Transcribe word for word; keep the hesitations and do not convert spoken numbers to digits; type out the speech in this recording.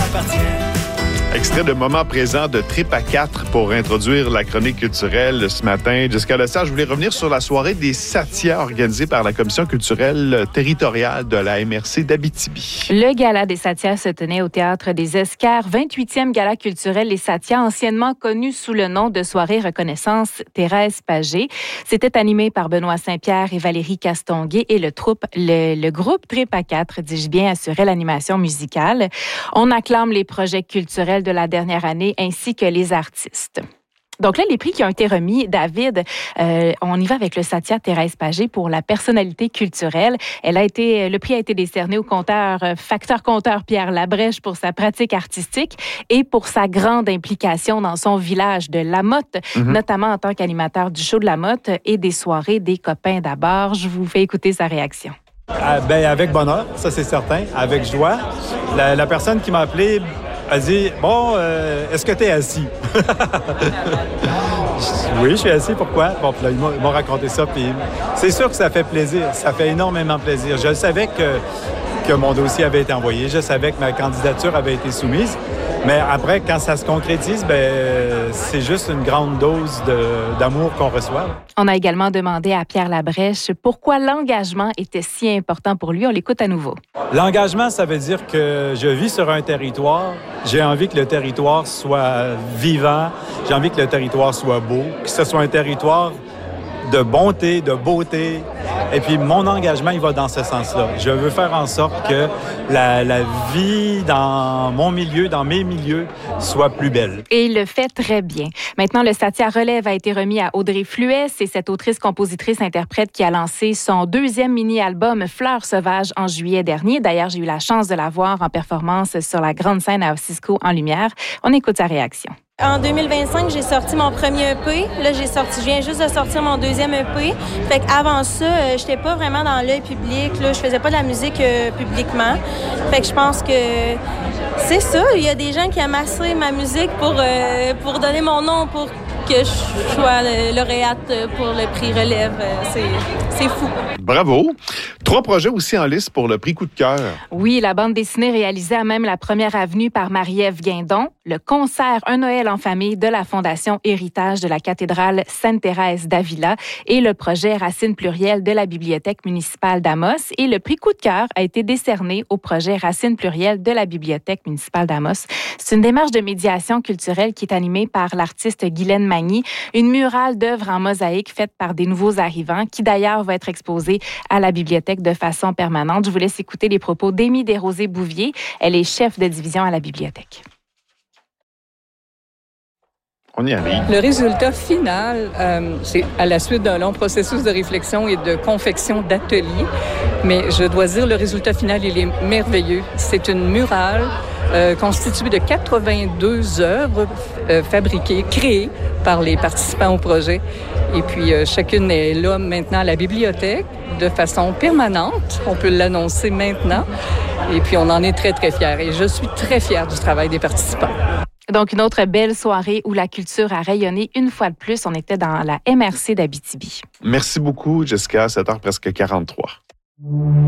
m'appartient. Extrait de Moment présent de Trip à quatre pour introduire la chronique culturelle ce matin. Jessica Lessard, je voulais revenir sur la soirée des Satia organisée par la Commission culturelle territoriale de la M R C d'Abitibi. Le gala des Satia se tenait au Théâtre des Escars, vingt-huitième gala culturel Les Satia, anciennement connu sous le nom de Soirée Reconnaissance Thérèse Pagé. C'était animé par Benoît Saint-Pierre et Valérie Castonguay et le, troupe, le, le groupe Trip à quatre, dis-je bien, assurait l'animation musicale. On acclame les projets culturels de la dernière année ainsi que les artistes. Donc là, les prix qui ont été remis, David, euh, on y va avec le Satia Thérèse Pagé pour la personnalité culturelle. Elle a été, le prix a été décerné au conteur, facteur conteur Pierre Labrèche pour sa pratique artistique et pour sa grande implication dans son village de Lamotte, mm-hmm. notamment en tant qu'animateur du show de Lamotte et des soirées des copains d'abord. Je vous fais écouter sa réaction. Ah, ben, avec bonheur, ça c'est certain, avec joie. La, la personne qui m'a appelé a dit « Bon, euh, est-ce que tu es assis? » Oui, je suis assis, pourquoi? Bon, puis là, ils m'ont, ils m'ont raconté ça, puis c'est sûr que ça fait plaisir, ça fait énormément plaisir. Je savais que, que mon dossier avait été envoyé, je savais que ma candidature avait été soumise, mais après, quand ça se concrétise, ben, c'est juste une grande dose de, d'amour qu'on reçoit. On a également demandé à Pierre Labrèche pourquoi l'engagement était si important pour lui. On l'écoute à nouveau. L'engagement, ça veut dire que je vis sur un territoire. J'ai envie que le territoire soit vivant. J'ai envie que le territoire soit beau, que ce soit un territoire de bonté, de beauté. Et puis, mon engagement, il va dans ce sens-là. Je veux faire en sorte que la, la vie dans mon milieu, dans mes milieux, soit plus belle. Et il le fait très bien. Maintenant, le Satia Relève a été remis à Audrey Fluet. C'est cette autrice-compositrice-interprète qui a lancé son deuxième mini-album Fleurs sauvages en juillet dernier. D'ailleurs, j'ai eu la chance de la voir en performance sur la grande scène à Ossisco en lumière. On écoute sa réaction. En deux mille vingt-cinq, j'ai sorti mon premier E P. Là, j'ai sorti, je viens juste de sortir mon deuxième E P. Fait qu'avant ça, euh, j'étais pas vraiment dans l'œil public. Là, je faisais pas de la musique euh, publiquement. Fait que je pense que c'est ça. Il y a des gens qui amassent ma musique pour euh, pour donner mon nom, pour que je sois lauréate pour le prix Relève. C'est, c'est fou. Bravo! Trois projets aussi en liste pour le prix Coup de cœur. Oui, la bande dessinée réalisée à même la Première Avenue par Marie-Ève Guindon, le concert Un Noël en famille de la Fondation Héritage de la cathédrale Sainte-Thérèse d'Avila et le projet Racines plurielles de la Bibliothèque municipale d'Amos. Et le prix Coup de cœur a été décerné au projet Racines plurielles de la Bibliothèque municipale d'Amos. C'est une démarche de médiation culturelle qui est animée par l'artiste Guylaine Magny, une murale d'œuvres en mosaïque faite par des nouveaux arrivants qui d'ailleurs va être exposée à la bibliothèque de façon permanente. Je vous laisse écouter les propos d'Émy Desrosiers-Bouvier. Elle est chef de division à la bibliothèque. On y arrive. Le résultat final, euh, c'est à la suite d'un long processus de réflexion et de confection d'ateliers. Mais je dois dire, le résultat final, il est merveilleux. C'est une murale euh, constituée de quatre-vingt-deux œuvres euh, fabriquées, créées par les participants au projet. Et puis, euh, chacune est là maintenant à la bibliothèque de façon permanente. On peut l'annoncer maintenant. Et puis, on en est très, très fiers. Et je suis très fière du travail des participants. Donc, une autre belle soirée où la culture a rayonné une fois de plus. On était dans la M R C d'Abitibi. Merci beaucoup, Jessica. sept heures presque quarante-trois.